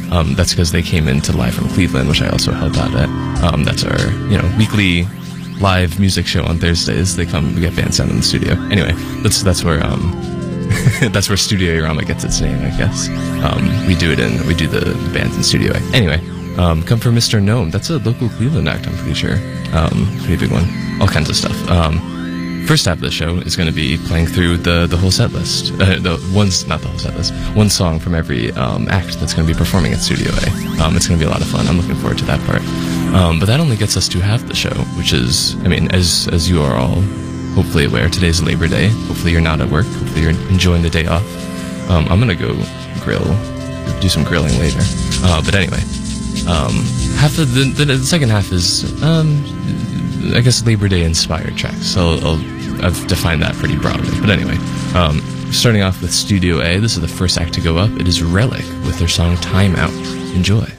That's because they came into Live from Cleveland, which I also help out at. That's our, weekly live music show on Thursdays. They come, we get band sound in the studio. Anyway, that's where that's where Studio Yorama gets its name, I guess. We do the bands in Studio A. Anyway, come for Mr. Gnome. That's a local Cleveland act, I'm pretty sure. Pretty big one. All kinds of stuff. First half of the show is going to be playing through the whole set list. Not the whole set list. One song from every act that's going to be performing at Studio A. It's going to be a lot of fun. I'm looking forward to that part. But that only gets us to half the show, which is, as you are all hopefully aware, today's Labor Day. Hopefully you're not at work. Hopefully you're enjoying the day off. I'm going to go do some grilling later. But anyway, half of the second half is, I guess, Labor Day inspired tracks. So I've defined that pretty broadly. But anyway, starting off with Studio A, this is the first act to go up. It is Relic with their song Time Out. Enjoy.